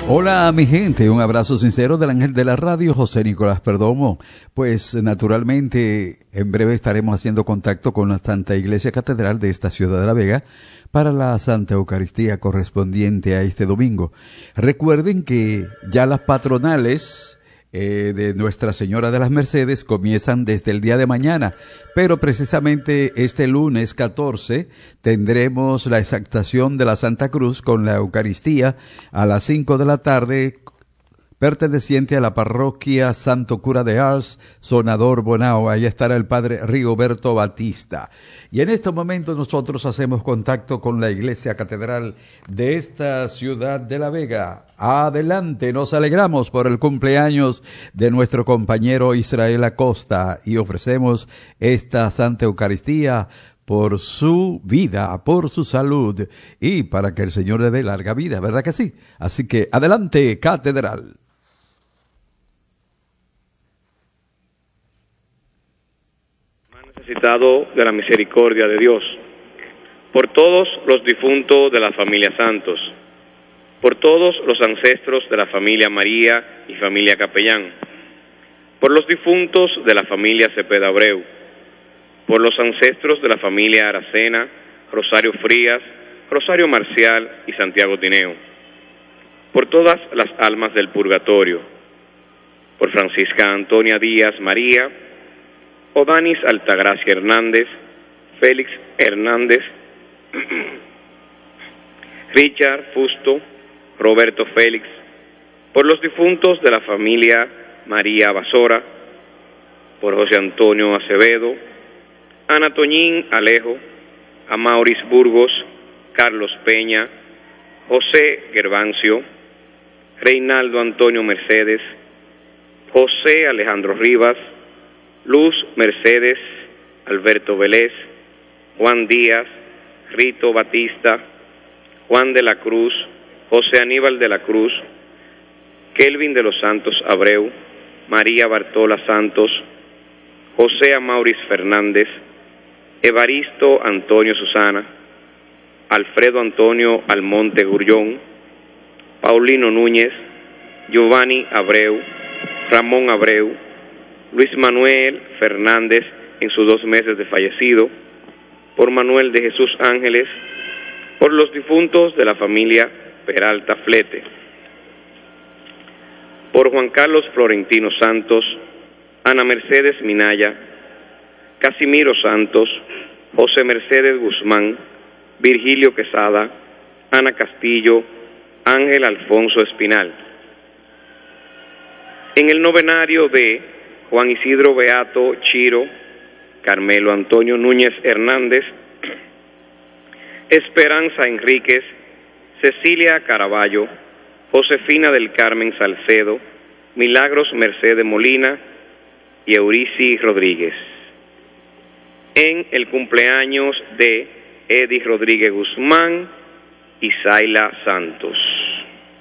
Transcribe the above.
Hola mi gente, un abrazo sincero del ángel de la radio, José Nicolás Perdomo. Pues naturalmente en breve estaremos haciendo contacto con la Santa Iglesia Catedral de esta ciudad de La Vega para la Santa Eucaristía correspondiente a este domingo. Recuerden que ya las patronales de Nuestra Señora de las Mercedes comienzan desde el día de mañana, pero precisamente este lunes 14 tendremos la exaltación de la Santa Cruz con la Eucaristía a las 5 de la tarde, perteneciente a la parroquia Santo Cura de Ars, Sonador Bonao. Ahí estará el padre Rigoberto Batista. Y en estos momentos nosotros hacemos contacto con la Iglesia Catedral de esta ciudad de La Vega. Adelante, nos alegramos por el cumpleaños de nuestro compañero Israel Acosta y ofrecemos esta Santa Eucaristía por su vida, por su salud y para que el Señor le dé larga vida, ¿verdad que sí? Así que adelante, Catedral. Necesitado de la misericordia de Dios, por todos los difuntos de la familia Santos, por todos los ancestros de la familia María y familia Capellán, por los difuntos de la familia Cepeda Abreu, por los ancestros de la familia Aracena, Rosario Frías, Rosario Marcial y Santiago Tineo, por todas las almas del purgatorio, por Francisca Antonia Díaz María, Odanis Altagracia Hernández, Félix Hernández, Richard Fusto, Roberto Félix, por los difuntos de la familia María Basora, por José Antonio Acevedo, Ana Toñín Alejo, Amauris Burgos, Carlos Peña, José Gervancio, Reinaldo Antonio Mercedes, José Alejandro Rivas, Luz Mercedes, Alberto Vélez, Juan Díaz, Rito Batista, Juan de la Cruz, José Aníbal de la Cruz, Kelvin de los Santos Abreu, María Bartola Santos, José Amauris Fernández, Evaristo Antonio Susana, Alfredo Antonio Almonte Gurllón, Paulino Núñez, Giovanni Abreu, Ramón Abreu, Luis Manuel Fernández en sus 2 meses de fallecido, por Manuel de Jesús Ángeles, por los difuntos de la familia Peralta Flete, por Juan Carlos Florentino Santos, Ana Mercedes Minaya, Casimiro Santos, José Mercedes Guzmán, Virgilio Quesada, Ana Castillo, Ángel Alfonso Espinal. En el novenario de Juan Isidro Beato Chiro, Carmelo Antonio Núñez Hernández, Esperanza Enríquez, Cecilia Caraballo, Josefina del Carmen Salcedo, Milagros Mercedes Molina y Eurici Rodríguez. En el cumpleaños de Eddie Rodríguez Guzmán y Zayla Santos.